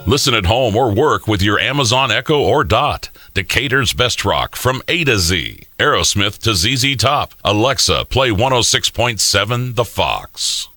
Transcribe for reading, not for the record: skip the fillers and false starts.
Listen at home or work with your Amazon Echo or Dot. Decatur's best rock from A to Z. Aerosmith to ZZ Top. Alexa, play 106.7 The Fox.